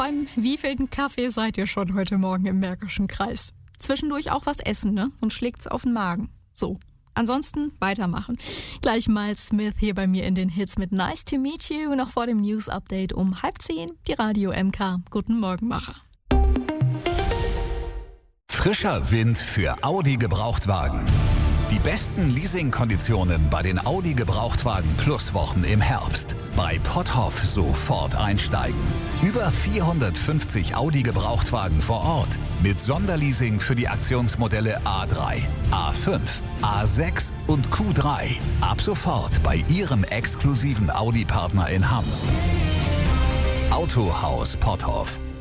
Beim wievielten Kaffee seid ihr schon heute Morgen im Märkischen Kreis? Zwischendurch auch was essen, ne? Sonst schlägt's auf den Magen. So. Ansonsten weitermachen. Gleich Miles Smith hier bei mir in den Hits mit Nice to Meet You. Noch vor dem News-Update um 9:30. Die Radio MK. Guten Morgen, Macher. Frischer Wind für Audi Gebrauchtwagen. Die besten Leasingkonditionen bei den Audi Gebrauchtwagen Plus Wochen im Herbst. Bei Potthoff sofort einsteigen. Über 450 Audi Gebrauchtwagen vor Ort. Mit Sonderleasing für die Aktionsmodelle A3, A5, A6 und Q3. Ab sofort bei Ihrem exklusiven Audi-Partner in Hamm. Autohaus Potthoff.